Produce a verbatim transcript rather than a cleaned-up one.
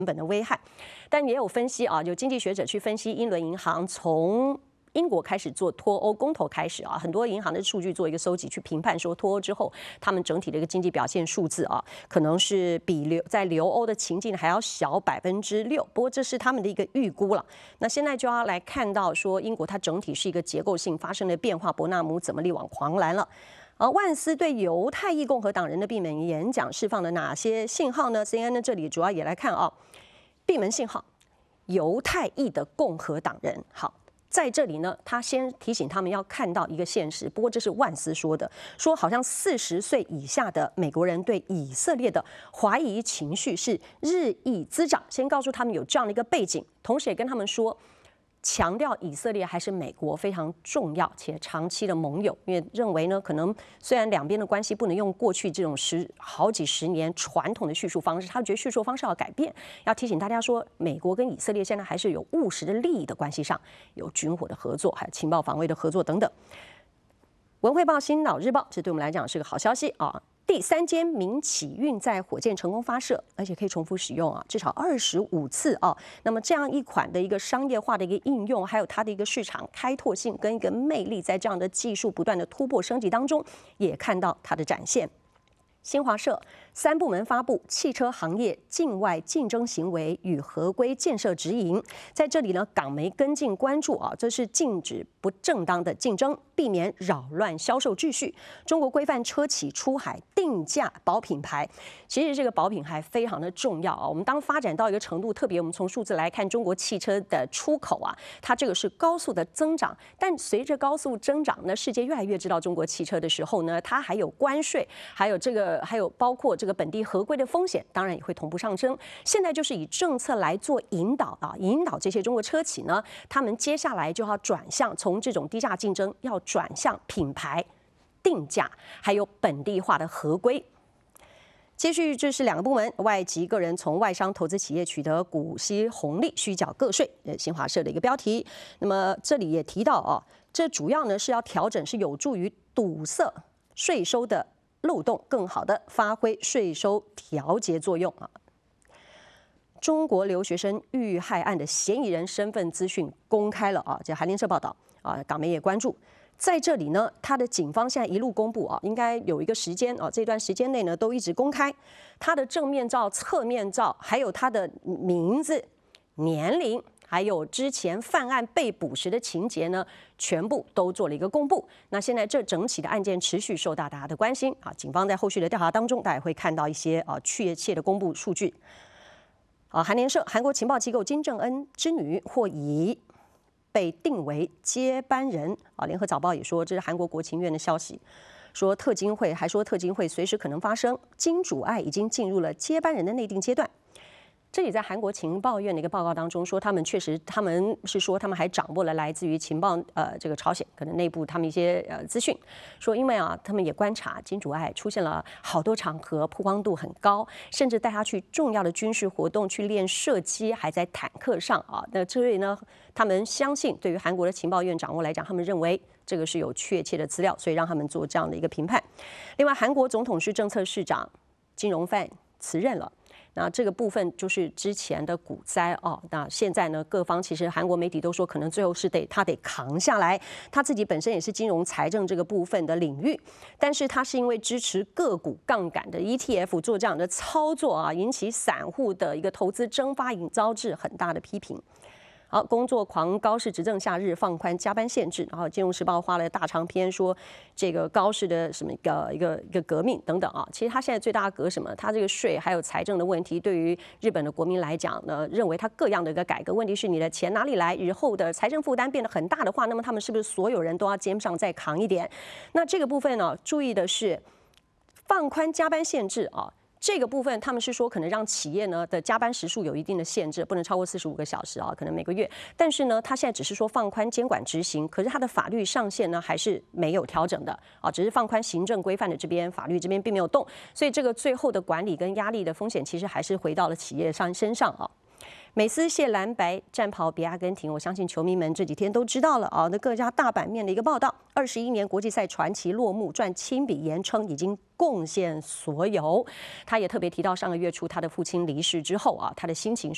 本的危害。但也有分析啊，有经济学者去分析英伦银行从英国开始做脱欧公投开始啊，很多银行的数据做一个搜集，去评判说脱欧之后他们整体的一个经济表现数字啊，可能是比留在留欧的情境还要小百分之六。不过这是他们的一个预估了。那现在就要来看到说英国它整体是一个结构性发生的变化，伯纳姆怎么力挽狂澜了。而万斯对犹太裔共和党人的闭门演讲释放了哪些信号呢 ？C N N 呢这里主要也来看啊，闭门信号，犹太裔的共和党人好。在这里呢，他先提醒他们要看到一个现实，不过这是万斯说的，说好像四十岁以下的美国人对以色列的怀疑情绪是日益滋长。先告诉他们有这样的一个背景，同时也跟他们说，强调以色列还是美国非常重要且长期的盟友，因为认为呢，可能虽然两边的关系不能用过去这种十好几十年传统的叙述方式，他觉得叙述方式要改变，要提醒大家说，美国跟以色列现在还是有务实的利益的关系上，有军火的合作，还有情报防卫的合作等等。文汇报、新岛日报，这对我们来讲是个好消息啊。第三间民企运载火箭成功发射，而且可以重复使用啊，至少二十五次啊。那么这样一款的一个商业化的一个应用，还有它的一个市场开拓性跟一个魅力，在这样的技术不断的突破升级当中，也看到它的展现。新华社三部门发布汽车行业境外竞争行为与合规建设指引，在这里呢，港媒跟进关注啊，这是禁止不正当的竞争，避免扰乱销售秩序。中国规范车企出海定价保品牌，其实这个保品牌非常的重要啊。我们当发展到一个程度，特别我们从数字来看，中国汽车的出口啊，它这个是高速的增长，但随着高速增长呢，世界越来越知道中国汽车的时候呢，它还有关税，还有这个。还有包括这个本地合规的风险，当然也会同步上升。现在就是以政策来做引导啊，引导这些中国车企呢，他们接下来就要转向从这种低价竞争，要转向品牌定价，还有本地化的合规。接续，这是两个部门，外籍个人从外商投资企业取得股息红利，需缴个税。呃，新华社的一个标题。那么这里也提到啊，这主要呢是要调整，是有助于堵塞税收的漏洞，更好的发挥税收调节作用啊！中国留学生遇害案的嫌疑人身份资讯公开了啊，这韩联社报道啊，港媒也关注。在这里呢，他的警方现在一路公布啊，应该有一个时间啊，这段时间内呢都一直公开他的正面照、侧面照，还有他的名字、年龄。还有之前犯案被捕时的情节呢，全部都做了一个公布。那现在这整起的案件持续受到大家的关心啊，警方在后续的调查当中，大家会看到一些啊确切的公布数据。啊，韩联社，韩国情报机构金正恩之女或已被定为接班人啊。联合早报也说，这是韩国国情院的消息，说特金会还说特金会随时可能发生，金主爱已经进入了接班人的内定阶段。这里在韩国情报院的一个报告当中说，他们确实，他们是说他们还掌握了来自于情报呃这个朝鲜可能内部他们一些呃资讯，说因为啊他们也观察金主爱出现了好多场合，曝光度很高，甚至带他去重要的军事活动去练射击，还在坦克上啊。那所以呢，他们相信对于韩国的情报院掌握来讲，他们认为这个是有确切的资料，所以让他们做这样的一个评判。另外，韩国总统室政策市长金荣范辞任了。那这个部分就是之前的股灾哦，那现在呢，各方其实韩国媒体都说，可能最后是得他得扛下来。他自己本身也是金融财政这个部分的领域，但是他是因为支持个股杠杆的 E T F 做这样的操作啊，引起散户的一个投资蒸发，引遭致很大的批评。好，工作狂高市执政夏日放宽加班限制，然后《金融时报》花了大长篇说这个高市的什么一个一个一个革命等等啊。其实他现在最大的革什么？他这个税还有财政的问题，对于日本的国民来讲呢，认为他各样的一个改革，问题是你的钱哪里来？日后的财政负担变得很大的话，那么他们是不是所有人都要肩上再扛一点？那这个部分呢，注意的是放宽加班限制啊。这个部分他们是说，可能让企业呢的加班时数有一定的限制，不能超过四十五个小时啊，可能每个月。但是呢，他现在只是说放宽监管执行，可是他的法律上限呢还是没有调整的啊，只是放宽行政规范的这边，法律这边并没有动，所以这个最后的管理跟压力的风险，其实还是回到了企业上身上啊。美斯卸蓝白战袍别阿根廷，我相信球迷们这几天都知道了啊。那各家大版面的一个报道，二十一年国际赛传奇落幕，赚亲笔言称已经贡献所有。他也特别提到上个月初他的父亲离世之后啊，他的心情。